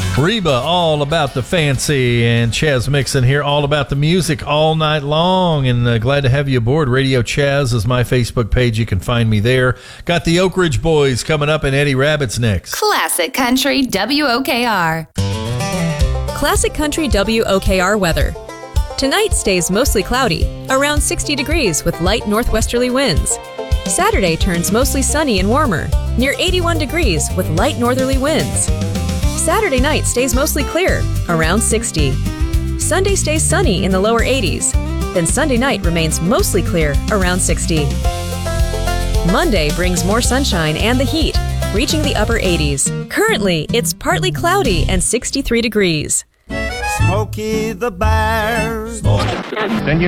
Reba, all about the fancy, and Chaz Mixon here, all about the music all night long, and glad to have you aboard. Radio Chaz is my Facebook page. You can find me there. Got the Oak Ridge Boys coming up, and Eddie Rabbit's next. Classic Country WOKR. Classic Country WOKR weather. Tonight stays mostly cloudy, around 60 degrees with light northwesterly winds. Saturday turns mostly sunny and warmer, near 81 degrees with light northerly winds. Saturday night stays mostly clear, around 60. Sunday stays sunny in the lower 80s. Then Sunday night remains mostly clear, around 60. Monday brings more sunshine and the heat, reaching the upper 80s. Currently, it's partly cloudy and 63 degrees. Smokey the Bear. Then you